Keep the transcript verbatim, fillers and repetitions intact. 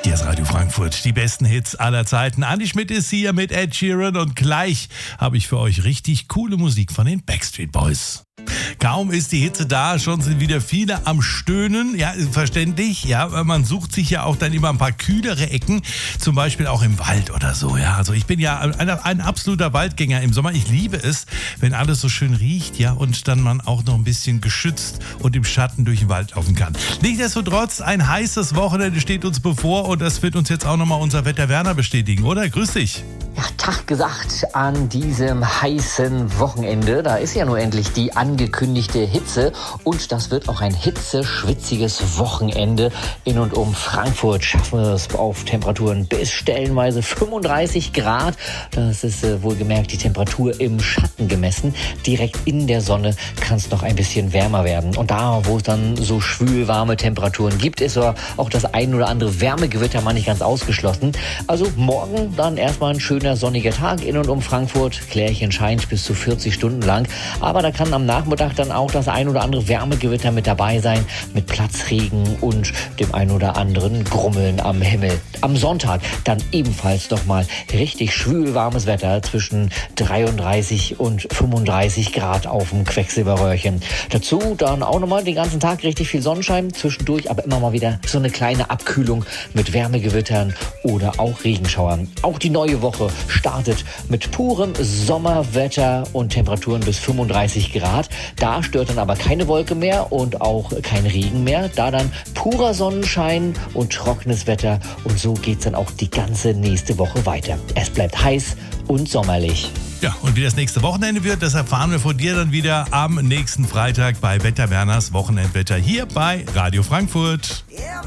Hier ist Radio Frankfurt, die besten Hits aller Zeiten. Andi Schmidt ist hier mit Ed Sheeran und gleich habe ich für euch richtig coole Musik von den Backstreet Boys. Kaum ist die Hitze da, schon sind wieder viele am Stöhnen. Ja, verständlich. Ja, man sucht sich ja auch dann immer ein paar kühlere Ecken, zum Beispiel auch im Wald oder so. Ja, also ich bin ja ein, ein absoluter Waldgänger im Sommer. Ich liebe es, wenn alles so schön riecht, ja, und dann man auch noch ein bisschen geschützt und im Schatten durch den Wald laufen kann. Nichtsdestotrotz, ein heißes Wochenende steht uns bevor und das wird uns jetzt auch nochmal unser Wetter Werner bestätigen, oder? Grüß dich. Ja, Tag gesagt an diesem heißen Wochenende. Da ist ja nur endlich die angekündigte Hitze und das wird auch ein hitzeschwitziges Wochenende. In und um Frankfurt schaffen wir es auf Temperaturen bis stellenweise fünfunddreißig Grad. Das ist äh, wohlgemerkt die Temperatur im Schatten gemessen. Direkt in der Sonne kann es noch ein bisschen wärmer werden. Und da, wo es dann so schwül warme Temperaturen gibt, ist aber auch das ein oder andere Wärmegewitter mal nicht ganz ausgeschlossen. Also morgen dann erstmal ein schöner sonniger Tag in und um Frankfurt. Klärchen scheint bis zu vierzig Stunden lang. Aber da kann am Nachmittag dann auch das ein oder andere Wärmegewitter mit dabei sein. Mit Platzregen und dem ein oder anderen Grummeln am Himmel. Am Sonntag dann ebenfalls nochmal richtig schwül warmes Wetter zwischen dreiunddreißig und fünfunddreißig Grad auf dem Quecksilberröhrchen. Dazu dann auch nochmal den ganzen Tag richtig viel Sonnenschein. Zwischendurch aber immer mal wieder so eine kleine Abkühlung mit Wärmegewittern oder auch Regenschauern. Auch die neue Woche startet mit purem Sommerwetter und Temperaturen bis fünfunddreißig Grad. Da stört dann aber keine Wolke mehr und auch kein Regen mehr. Da dann purer Sonnenschein und trockenes Wetter. Und so geht's dann auch die ganze nächste Woche weiter. Es bleibt heiß und sommerlich. Ja, und wie das nächste Wochenende wird, das erfahren wir von dir dann wieder am nächsten Freitag bei Wetter Werners Wochenendwetter hier bei Radio Frankfurt. Yeah.